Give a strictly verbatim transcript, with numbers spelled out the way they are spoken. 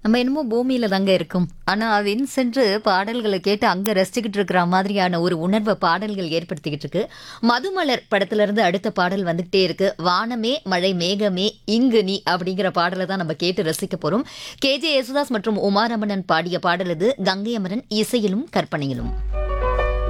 நம்ம என்னமோ பூமியில தாங்க இருக்கும். ஆனா விண் சென்று பாடல்கள கேட்டு அங்க ரசிச்சுக்கிட்டு இருக்கிற மாதிரியான ஒரு உணர்வ பாடல்கள் ஏற்படுத்திக்கிட்டு இருக்கு. மதுமலர் படத்துல இருந்து அடுத்த பாடல் வந்துகிட்டே இருக்கு. வானமே மழை மேகமே இங்கு நீ அப்படிங்கிற பாடல தான் நம்ம கேட்டு ரசிக்க போறோம். கே ஜே யேசுதாஸ் மற்றும் உமா ரமணன் பாடிய பாடல் இது. கங்கை அமரன் இசையிலும் கற்பனையிலும்.